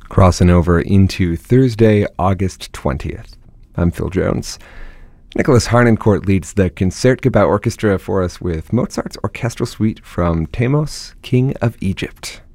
crossing over into Thursday, August 20th. I'm Phil Jones. Nicholas Harnoncourt leads the Concertgebouw Orchestra for us with Mozart's orchestral suite from Themos, King of Egypt.